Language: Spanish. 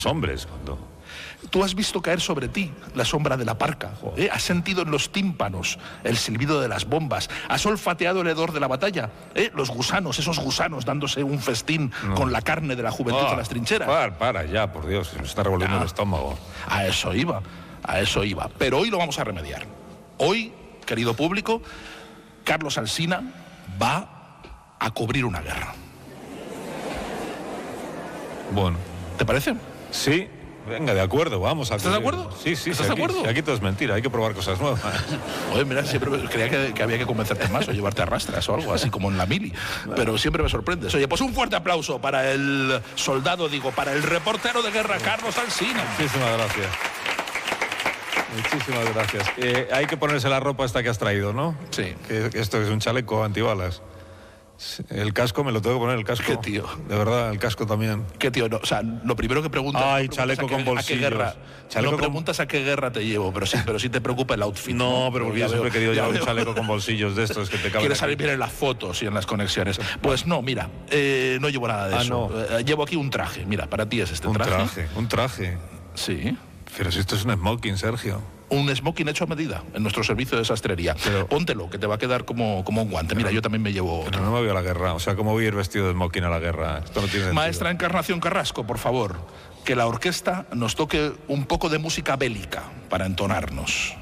hombres cuando... Tú has visto caer sobre ti la sombra de la parca, has sentido en los tímpanos el silbido de las bombas, has olfateado el hedor de la batalla, los gusanos, esos gusanos dándose un festín con la carne de la juventud en las trincheras. Para ya, por Dios, se me está revolviendo el estómago. A eso iba, pero hoy lo vamos a remediar. Hoy, querido público, Carlos Alsina va a cubrir una guerra. Bueno. ¿Te parece? Sí. Venga, de acuerdo, vamos a... ¿Estás de acuerdo? Sí, ¿Estás de acuerdo? Aquí todo es mentira, hay que probar cosas nuevas. Oye, mira, siempre creía que había que convencerte más o llevarte a rastras o algo, así como en la mili. Pero siempre me sorprendes. Oye, pues un fuerte aplauso para el soldado, para el reportero de guerra, Carlos Alsina. Muchísimas gracias. Muchísimas gracias. Hay que ponerse la ropa esta que has traído, ¿no? Sí. Que esto es un chaleco antibalas. El casco me lo tengo que poner, el casco. ¿Qué tío? De verdad, el casco también. ¿Qué tío? No, o sea, lo primero que preguntas... Ay, chaleco con bolsillos. No preguntas a qué guerra te llevo, pero sí te preocupa el outfit. No, pero porque yo siempre he querido llevar un chaleco con bolsillos de estos que te caben. Quieres salir bien en las fotos y en las conexiones. Pues no, mira, no llevo nada de eso. No. Llevo aquí un traje. Mira, para ti es este traje. Un traje. Sí. Pero si esto es un smoking, Sergio. Un smoking hecho a medida en nuestro servicio de sastrería. Pero póntelo, que te va a quedar como un guante. Mira, yo también me llevo... Pero no me voy a la guerra. O sea, ¿cómo voy a ir vestido de smoking a la guerra? Esto no tiene sentido. Maestra Encarnación Carrasco, por favor, que la orquesta nos toque un poco de música bélica para entonarnos.